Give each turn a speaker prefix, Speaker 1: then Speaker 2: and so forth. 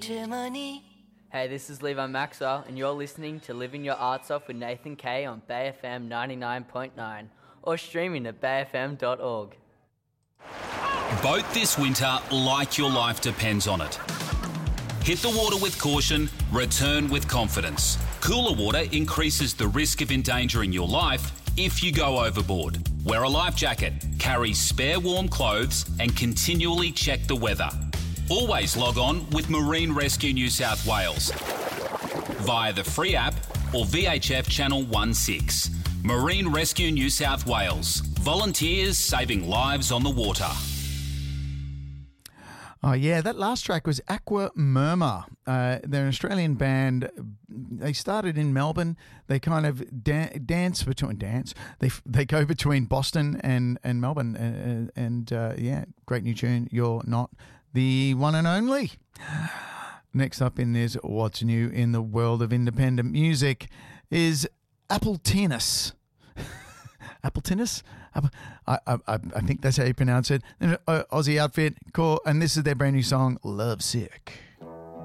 Speaker 1: Germany.
Speaker 2: Hey, this is Levi Maxwell, and you're listening to Living Your Arts Off with Nathan Kay on Bay FM 99.9 or streaming at bayfm.org.
Speaker 3: Boat this winter like your life depends on it. Hit the water with caution, return with confidence. Cooler water increases the risk of endangering your life if you go overboard. Wear a life jacket, carry spare warm clothes, and continually check the weather. Always log on with Marine Rescue New South Wales via the free app or VHF Channel 16. Marine Rescue New South Wales. Volunteers saving lives on the water.
Speaker 4: Oh, yeah, that last track was Aqua Murmur. They're an Australian band. They started in Melbourne. They kind of dance. They go between Boston and Melbourne. Yeah, great new tune. You're Not the One and Only. Next up in this What's New in the World of Independent Music is Apple Tennis. Apple Tennis? I think that's how you pronounce it. Aussie outfit, cool. And this is their brand new song, Love Sick.